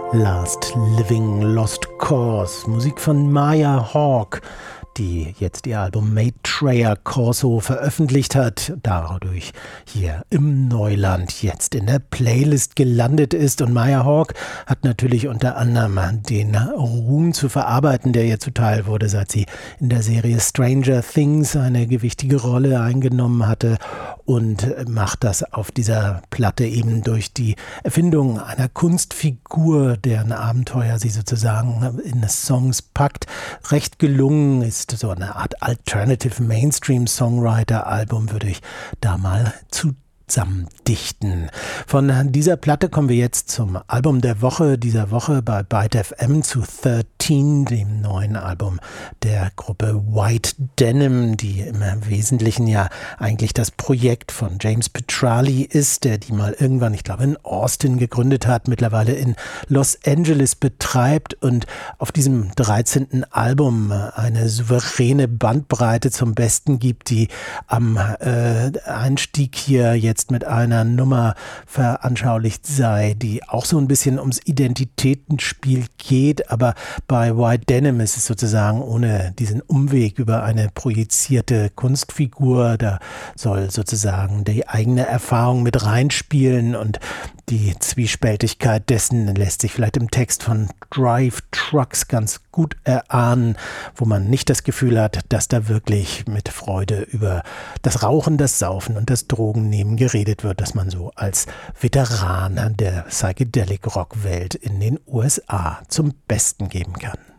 Last Living Lost Cause, Musik von Maya Hawke, die jetzt ihr Album Maitreya Corso veröffentlicht hat, dadurch hier im Neuland jetzt in der Playlist gelandet ist. Und Maya Hawke hat natürlich unter anderem den Ruhm zu verarbeiten, der ihr zuteil wurde, seit sie in der Serie Stranger Things eine gewichtige Rolle eingenommen hatte, und macht das auf dieser Platte eben durch die Erfindung einer Kunstfigur, deren Abenteuer sie sozusagen in Songs packt. Recht gelungen, ist so eine Art Alternative Mainstream Songwriter Album, würde ich da mal zusammendichten. Von dieser Platte kommen wir jetzt zum Album der Woche dieser Woche bei Byte FM zu 13, dem neuen Album der Gruppe White Denim, die im Wesentlichen ja eigentlich das Projekt von James Petrali ist, der die mal irgendwann, ich glaube in Austin gegründet hat, mittlerweile in Los Angeles betreibt und auf diesem 13. Album eine souveräne Bandbreite zum Besten gibt, die am Einstieg hier jetzt mit einer Nummer veranschaulicht sei, die auch so ein bisschen ums Identitätenspiel geht, aber bei White Denim ist es sozusagen ohne diesen Umweg über eine projizierte Kunstfigur. Da soll sozusagen die eigene Erfahrung mit reinspielen, und die Zwiespältigkeit dessen lässt sich vielleicht im Text von Drive Trucks ganz gut erahnen, wo man nicht das Gefühl hat, dass da wirklich mit Freude über das Rauchen, das Saufen und das Drogennehmen geredet wird, dass man so als Veteran der Psychedelic-Rock-Welt in den USA zum Besten geben kann.